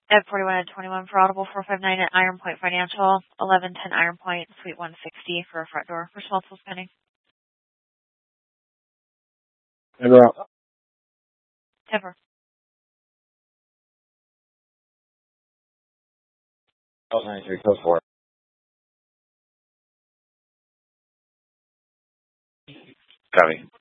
at 41 and 21 for Audible 459 at Iron Point Financial, 1110 Iron Point, Suite 160 for a front door responsible spending. Never out. Temper. Code 93, code 4. Copy.